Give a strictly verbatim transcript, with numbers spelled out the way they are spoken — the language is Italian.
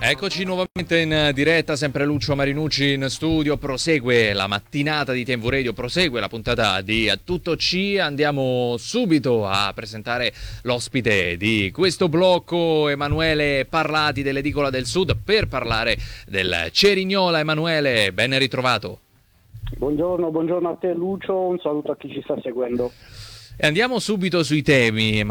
Eccoci nuovamente in diretta, sempre Lucio Marinucci in studio, prosegue la mattinata di Tempo Radio, prosegue la puntata di A Tutto C, andiamo subito a presentare l'ospite di questo blocco, Emanuele Parlati dell'Edicola del Sud, per parlare del Cerignola. Emanuele, ben ritrovato. Buongiorno, buongiorno a te Lucio, un saluto a chi ci sta seguendo. E andiamo subito sui temi,